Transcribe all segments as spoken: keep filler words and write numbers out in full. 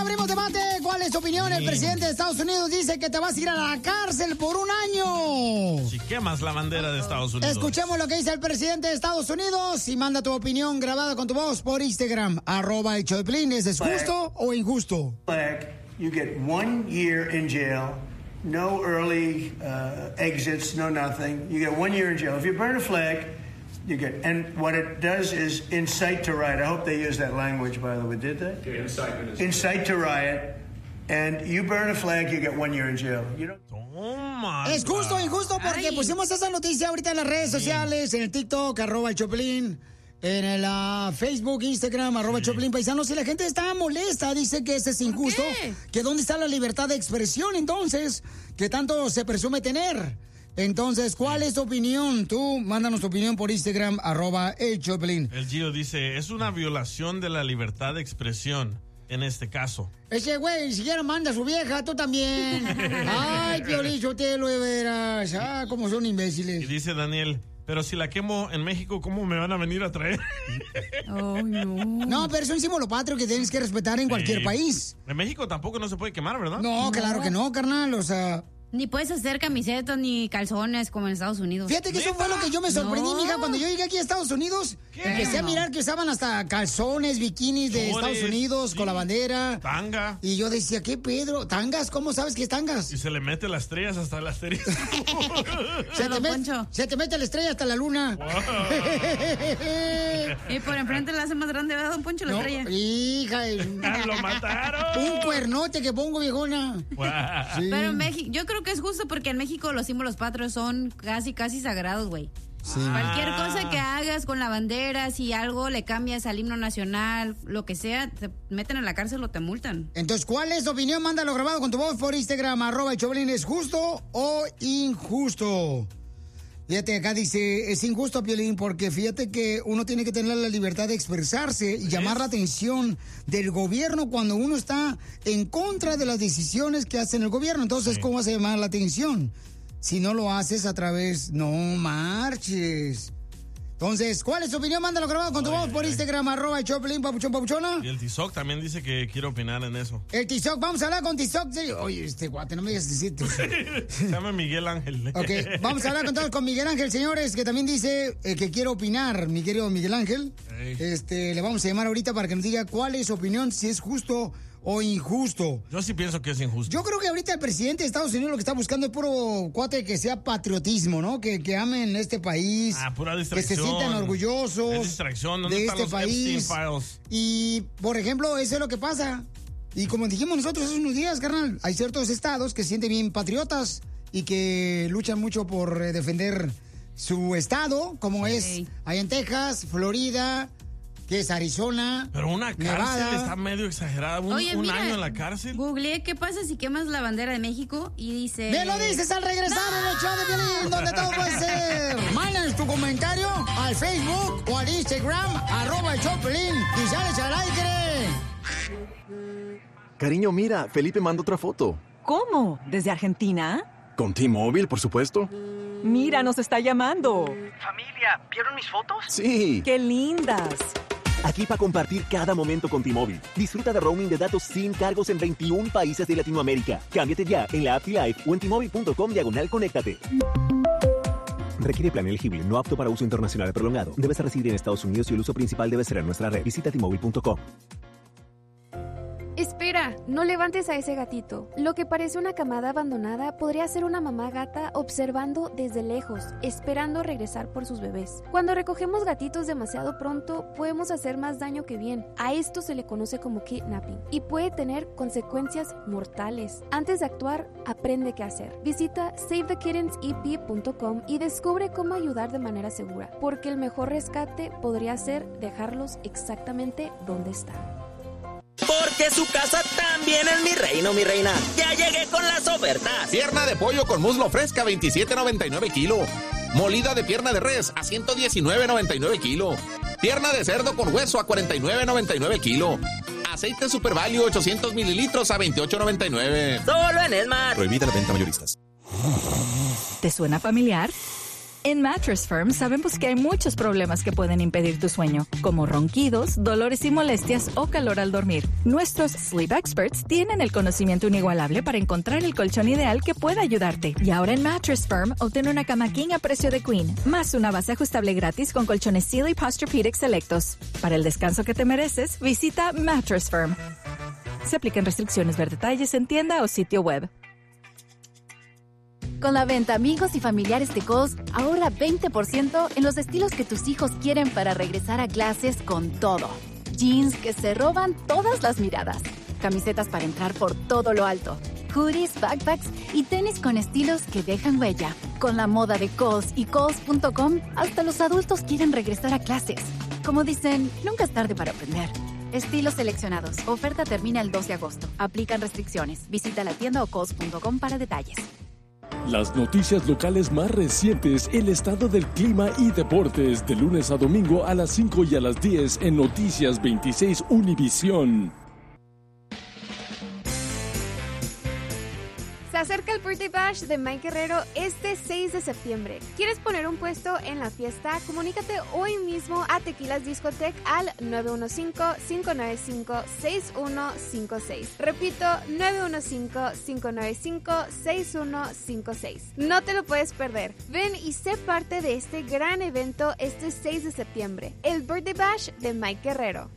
abrimos debate. ¿Cuál es tu opinión? El presidente de Estados Unidos dice que te vas a ir a la cárcel por un año. Si quemas la bandera de Estados Unidos. Escuchemos lo que dice el presidente de Estados Unidos y manda tu opinión grabada con tu voz por Instagram. Arroba el show de Piolín. ¿Es justo o injusto? You get one year in jail, no early uh, exits, no nothing. You get one year in jail. If you burn a flag, you get, and what it does is incite to riot. I hope they use that language, by the way. Did they? Okay, incitement is incite to riot, and you burn a flag, you get one year in jail. You don't. Toma. Es justo o injusto porque Ay. pusimos esa noticia ahorita en las redes sociales, en el TikTok, arroba el Choplin, en el uh, Facebook, Instagram, arroba el Choplin Paisanos, y la gente está molesta, dice que ese es injusto, qué? que dónde está la libertad de expresión entonces, que tanto se presume tener. Entonces, ¿cuál es tu opinión? Tú, mándanos tu opinión por Instagram, arroba el Choplin. El Gio dice, es una violación de la libertad de expresión en este caso. Ese güey, ni siquiera manda a su vieja, tú también. Ay, Piolín, Sotelo, de veras. Ah, cómo son imbéciles. Y dice Daniel, pero si la quemo en México, ¿cómo me van a venir a traer? Oh, no. No, pero es un símbolo patrio que tienes que respetar en cualquier Sí. país. En México tampoco no se puede quemar, ¿verdad? No, No. claro que no, carnal, o sea... Ni puedes hacer camisetas ni calzones como en Estados Unidos. Fíjate que eso fue lo que yo me sorprendí, No. mija, cuando yo llegué aquí a Estados Unidos. ¿Qué? Empecé a mirar que usaban hasta calzones, bikinis de Chores, Estados Unidos sí. con la bandera. Tanga. Y yo decía, ¿qué Pedro? ¿Tangas? ¿Cómo sabes que es tangas? Y se le mete las estrellas hasta la asterisco. Se te, Don met- Poncho. se te mete la estrella hasta la luna. Y por enfrente la hace más grande, ¿verdad, Don Poncho, la No, estrella? hija, es- ¡Ah, lo mataron! un cuernote que pongo, viejona. Sí. Pero en México, yo creo que es justo porque en México los símbolos patrios son casi, casi sagrados, güey. Sí. Cualquier cosa que hagas con la bandera, si algo le cambias al himno nacional, lo que sea, te meten en la cárcel o te multan. Entonces, ¿cuál es tu opinión? Mándalo grabado con tu voz por Instagram, arroba el Choplin. ¿Es justo o injusto? Fíjate, acá dice, es injusto, Piolín, porque fíjate que uno tiene que tener la libertad de expresarse y llamar la atención del gobierno cuando uno está en contra de las decisiones que hace el gobierno. Entonces, Sí. ¿cómo vas a llamar la atención? Si no lo haces a través, no marches. Entonces, ¿cuál es tu opinión? Mándalo grabado con tu Ay, voz por ay. Instagram, arroba el Choplin, papuchón, papuchona. Y el Tizoc también dice que quiere opinar en eso. El Tizoc, vamos a hablar con Tizoc. Oye, este guate, no me digas decir Tizoc. Se llama Miguel Ángel. Ok, vamos a hablar con todos con Miguel Ángel, señores, que también dice eh, que quiere opinar, mi querido Miguel Ángel. Ey. Este, le vamos a llamar ahorita para que nos diga cuál es su opinión, si es justo o injusto. Yo sí pienso que es injusto. Yo creo que ahorita el presidente de Estados Unidos lo que está buscando es puro cuate que sea patriotismo, ¿no? Que, que amen este país. Ah, pura Que se distracción. sientan orgullosos Es distracción. ¿Dónde de están este los país. Epstein Files? Y, por ejemplo, eso es lo que pasa. Y como dijimos nosotros hace unos días, carnal, hay ciertos estados que se sienten bien patriotas y que luchan mucho por eh, defender su estado, como es Sí. ahí en Texas, Florida, que es Arizona. Pero una cárcel Nevada. está medio exagerada. Un, Oye, un mira, año en la cárcel. Googleé qué pasa si quemas la bandera de México y dice... Me lo dices al regresar en el show de Piolín, donde todo puede ser. Mándanos tu comentario al Facebook o al Instagram, arroba el show de Piolín, y sales al aire. Cariño, mira, Felipe mandó otra foto. ¿Cómo? ¿Desde Argentina? Con T-Mobile, por supuesto. Mira, nos está llamando. Familia, ¿vieron mis fotos? Sí. ¡Qué lindas! Aquí para compartir cada momento con T-Mobile. Disfruta de roaming de datos sin cargos en veintiún países de Latinoamérica. Cámbiate ya en la app T-Life o en T-Mobile punto com diagonal conéctate. Requiere plan elegible, no apto para uso internacional prolongado. Debes residir en Estados Unidos y el uso principal debe ser en nuestra red. Visita T Mobile punto com. Espera, no levantes a ese gatito. Lo que parece una camada abandonada podría ser una mamá gata observando desde lejos, esperando regresar por sus bebés. Cuando recogemos gatitos demasiado pronto, podemos hacer más daño que bien. A esto se le conoce como kidnapping y puede tener consecuencias mortales. Antes de actuar, aprende qué hacer. Visita save the kittens e p punto com y descubre cómo ayudar de manera segura, porque el mejor rescate podría ser dejarlos exactamente donde están. Porque su casa también es mi reino, mi reina. Ya llegué con las ofertas. Pierna de pollo con muslo fresca, veintisiete noventa y nueve kilo. Molida de pierna de res a ciento diecinueve noventa y nueve kilo. Pierna de cerdo con hueso a cuarenta y nueve noventa y nueve kilo. Aceite Super Value ochocientos mililitros a veintiocho noventa y nueve. Solo en Esmar. Prohibida la venta mayoristas. ¿Te suena familiar? En Mattress Firm sabemos que hay muchos problemas que pueden impedir tu sueño, como ronquidos, dolores y molestias o calor al dormir. Nuestros Sleep Experts tienen el conocimiento inigualable para encontrar el colchón ideal que pueda ayudarte. Y ahora en Mattress Firm obtén una cama king a precio de queen, más una base ajustable gratis con colchones Sealy Posturepedic selectos. Para el descanso que te mereces, visita Mattress Firm. Se aplican restricciones, ver detalles en tienda o sitio web. Con la venta Amigos y Familiares de Kohl's, ahorra veinte por ciento en los estilos que tus hijos quieren para regresar a clases con todo. Jeans que se roban todas las miradas. Camisetas para entrar por todo lo alto. Hoodies, backpacks y tenis con estilos que dejan huella. Con la moda de Kohl's y Kohl's punto com, hasta los adultos quieren regresar a clases. Como dicen, nunca es tarde para aprender. Estilos seleccionados. Oferta termina el dos de agosto. Aplican restricciones. Visita la tienda o Kohl's punto com para detalles. Las noticias locales más recientes, el estado del clima y deportes, de lunes a domingo a las cinco y a las diez en Noticias veintiséis Univisión. Se acerca el Birthday Bash de Mike Guerrero este seis de septiembre. ¿Quieres poner un puesto en la fiesta? Comunícate hoy mismo a Tequilas Discotech al nueve uno cinco, cinco nueve cinco, seis uno cinco seis. Repito, nueve uno cinco, cinco nueve cinco, seis uno cinco seis. No te lo puedes perder. Ven y sé parte de este gran evento este seis de septiembre. El Birthday Bash de Mike Guerrero.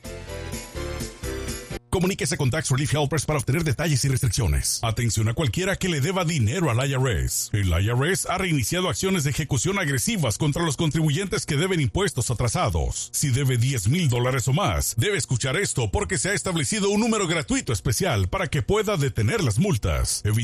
Comuníquese con Tax Relief Helpers para obtener detalles y restricciones. Atención a cualquiera que le deba dinero al I R S. El I R S ha reiniciado acciones de ejecución agresivas contra los contribuyentes que deben impuestos atrasados. Si debe diez mil dólares o más, debe escuchar esto porque se ha establecido un número gratuito especial para que pueda detener las multas.